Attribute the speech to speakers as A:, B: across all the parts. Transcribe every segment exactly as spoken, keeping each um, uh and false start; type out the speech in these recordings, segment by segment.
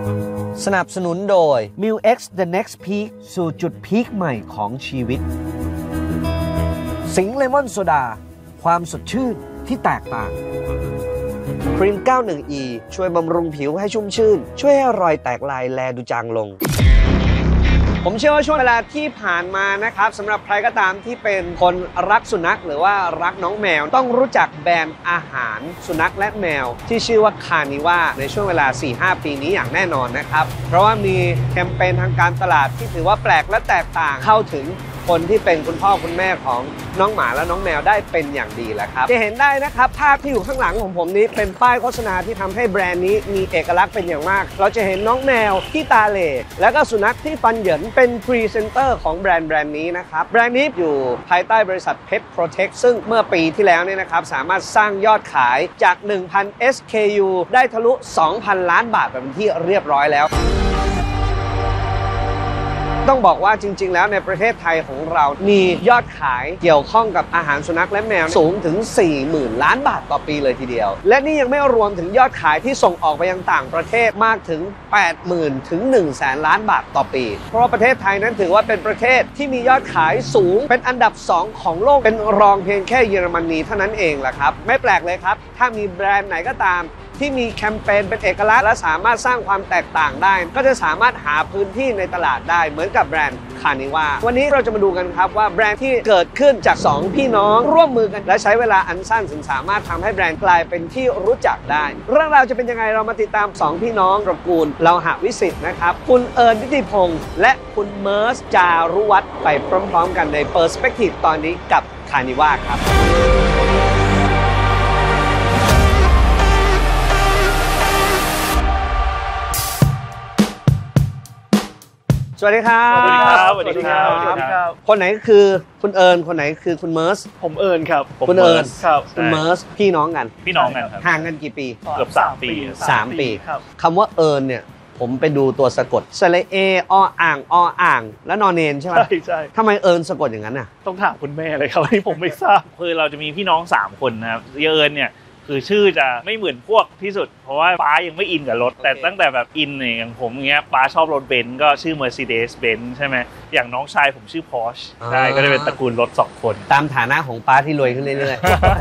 A: สนับสนุนโดย มิล เอ็กซ์ The Next Peak สู่จุดพีคใหม่ของชีวิตสิงห์เลมอนโซดาความสดชื่นที่แตกต่างครีม เก้าสิบเอ็ด อี ช่วยบำรุงผิวให้ชุ่มชื่นช่วยให้รอยแตกลายแลดูจางลงผมเชื่อว่าช่วงเวลาที่ผ่านมานะครับสำหรับใครก็ตามที่เป็นคนรักสุนัขหรือว่ารักน้องแมวต้องรู้จักแบรนด์อาหารสุนัขและแมวที่ชื่อว่าคานิว่าในช่วงเวลา สี่ห้า ปีนี้อย่างแน่นอนนะครับเพราะว่ามีแคมเปญทางการตลาดที่ถือว่าแปลกและแตกต่างเข้าถึงคนที่เป็นคุณพ่อคุณแม่ของน้องหมาและน้องแมวได้เป็นอย่างดีแล้วครับจะเห็นได้นะครับภาพที่อยู่ข้างหลังของผมนี้เป็นป้ายโฆษณาที่ทำให้แบรนด์นี้มีเอกลักษณ์เป็นอย่างมากเราจะเห็นน้องแมวที่ตาเหล่และก็สุนัขที่ฟันเหยินเป็นพรีเซนเตอร์ของแบรนด์แบรนด์นี้นะครับแบรนด์นี้อยู่ภายใต้บริษัท Pet Protect ซึ่งเมื่อปีที่แล้วเนี่ยนะครับสามารถสร้างยอดขายจาก หนึ่งพัน เอส เค ยู ได้ทะลุ สองพัน ล้านบาทเป็นที่เรียบร้อยแล้วต้องบอกว่าจริงๆแล้วในประเทศไทยของเรามียอดขายเกี่ยวข้องกับอาหารสุนัขและแมวสูงถึง สี่หมื่น ล้านบาทต่อปีเลยทีเดียวและนี่ยังไม่รวมถึงยอดขายที่ส่งออกไปยังต่างประเทศมากถึง แปดหมื่น ถึง หนึ่งแสน ล้านบาทต่อปีเพราะว่าประเทศไทยนั้นถือว่าเป็นประเทศที่มียอดขายสูงเป็นอันดับสองของโลกเป็นรองเพียงแค่เยอรมนีเท่านั้นเองแหละครับไม่แปลกเลยครับถ้ามีแบรนด์ไหนก็ตามที่มีแคมเปญเป็นเอกลักษณ์และสามารถสร้างความแตกต่างได้ก็จะสามารถหาพื้นที่ในตลาดได้เหมือนกับแบรนด์คานิว่าวันนี้เราจะมาดูกันครับว่าแบรนด์ที่เกิดขึ้นจากสองพี่น้องร่วมมือกันและใช้เวลาอันสั้นถึงสามารถทำให้แบรนด์กลายเป็นที่รู้จักได้เรื่องราวจะเป็นยังไงเรามาติดตามสองพี่น้องตระกูลเราหะวิสิทธิ์นะครับคุณเอิญนิติพงษ์และคุณเมิร์สจารุวัฒน์ไปพร้อมๆกันใน Perspective ตอนนี้กับคานิว่าครับสวัสดีครับ
B: สวัสดีครับสวัสดีครับสวัสดีครับ
A: คนไหนคือคุณเอิญคนไหนคือคุณเมิร์ส
B: ผมเอิญครับ
A: คุณเอิญ
B: ครับ
A: คุณเมิร์สพี่น้องกัน
B: พี่น้องกันครับ
A: ห่างกันกี่ปี
B: เกือบสามปี
A: สามปีคำว่าเอิญเนี่ยผมไปดูตัวสะกดสระเอออ่างออ่างและนอนเนนใช่ไหม
B: ใช่ใช่
A: ทำไมเอิญสะกดอย่างนั้นน่ะ
B: ต้องถามคุณแม่เลยครับที่ผมไม่ทราบคือเราจะมีพี่น้องสามคนนะครับเอิญเนี่ยคือชื่อจะไม่เหมือนพวกที่สุดเพราะว่าป้ายังไม่อินกับรถ okay. แต่ตั้งแต่แบบอินเนี่ยอย่างผมเงี้ยป้าชอบรถเบนซ์ก็ชื่อ Mercedes-Benz ใช่ไหมอย่างน้องชายผมชื่อ Porsche ใช่ก็จะเป็นตระกูลรถสองคน
A: ตามฐานะของป้าที่รวยขึ้นเรื่อย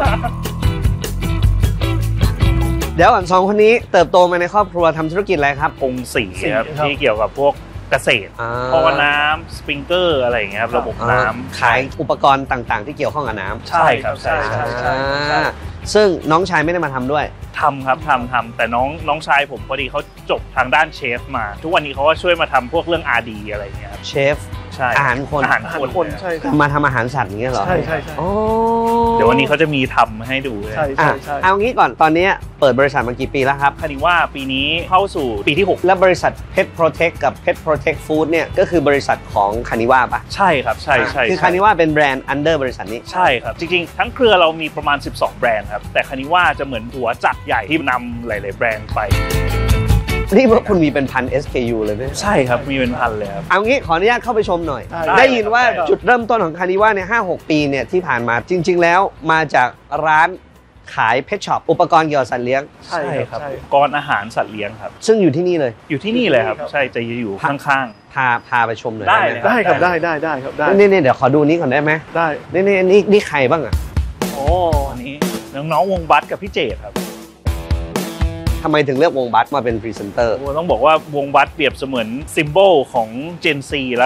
A: ๆ เดี๋ยวก่อนสองคนนี้เติบโตมาในครอบครัวทำธุรกิจอะไรครับ
B: กงสีครับที่เกี่ยวกับพวกเกษตรท่อน้ำสปริงเกอร์อะไรอย่างเงี้ยระบบน้ำ
A: ขายอุปกรณ์ต่างๆที่เกี่ยวข้องกับน้ำ
B: ใช่ครับใช่ใช่ใช่
A: ซึ่งน้องชายไม่ได้มาทำด้วย
B: ทำครับทำทำแต่น้องน้องชายผมพอดีเขาจบทางด้านเชฟมาทุกวันนี้เขาก็ช่วยมาทำพวกเรื่อง อาร์ ดี อะไรอย่างเงี้ยครับ
A: เชฟ
B: ใช่
A: อาหารคน
B: อาหารคนใช่
A: มาทำอาหารสัตว์อย่างเงี้ยเหรอ
B: ใช่ใช่ใช่
A: โอ้
B: เดี๋ยววันนี้เขาจะมีทำให้ดู
A: ใช่ใช่ใช่เอางี้ก่อนตอนนี้เปิดบริษัทมากี่ปีแล้วครับ
B: คานิว่าปีนี้เข้าสู่ปีที่หก
A: แล้วบริษัท Pet Protect กับ Pet Protect Food เนี่ยก็คือบริษัทของคานิว่าปะ
B: ใช่ครับใช่ใช่
A: คือคานิว่าเป็นแบรนด์ under บริษัทนี้
B: ใช่ครับจริงๆทั้งเครือเรามีประมาณสิบสองแบรนด์ครับแต่คานิว่าจะเหมือนหัวจักรใหญ่ที่นำหลายๆแบรนด์ไป
A: นี่ว่าคุณมีเป็นพัน เอส เค ยู เลยไหม
B: ใช่ครับมีเป็นพันเลยครับ
A: เอางี้ขออนุญาตเข้าไปชมหน่อยได้ยินว่าจุดเริ่มต้นของคานิว่าเนี่ย ห้าหก ปีเนี่ยที่ผ่านมาจริงๆแล้วมาจากร้านขายเพทช็อปอุปกรณ์เกี่ยวกับสัตว์เลี้ยง
B: ใช่ครับอุปกรณ์อาหารสัตว์เลี้ยงครับ
A: ซึ่งอยู่ที่นี่เลย
B: อยู่ที่นี่เลยครับใช่จะอยู่ข้าง
A: ๆพาพาไปชมหน่อย
B: ได้
C: ได้ครับได้ได้ได้ครับได้
A: นี่ๆเดี๋ยวขอดูนี้ก่อนได้ไหม
C: ได้
A: นี่นี่นี่นี่ใครบ้างอ่ะ
B: โอ้อันนี้น้องๆวงบัสกับพี่เจตครับ
A: ทำไมถึงเลือกวงบัสมาเป็นพรีเซนเตอร์
B: ต้องบอกว่าวงบัสเปรียบเสมือนซิมโบลของ Gen Z แล้ว